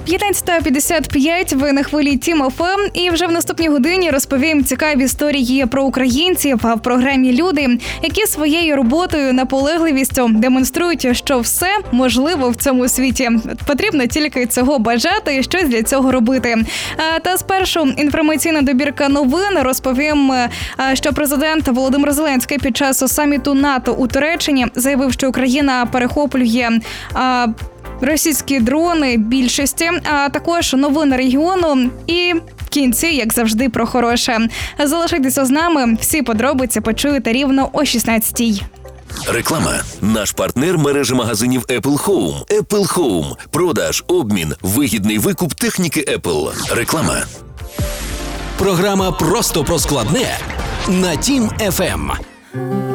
15:55, ви на хвилі Тім ФМ, і вже в наступній годині розповім цікаві історії про українців в програмі «Люди», які своєю роботою, наполегливістю демонструють, що все можливо в цьому світі. Потрібно тільки цього бажати і щось для цього робити. Та спершу інформаційна добірка новин. Розповім, що президент Володимир Зеленський під час саміту НАТО у Туреччині заявив, що Україна перехоплює російські дрони більшості, а також новини регіону і в кінці, як завжди, про хороше. Залишайтеся з нами, всі подробиці почуєте рівно о 16-й. Реклама. Наш партнер – мережа магазинів Apple Home. Apple Home. Продаж, обмін, вигідний викуп техніки Apple. Реклама. Програма «Просто про складне» на Тім ФМ.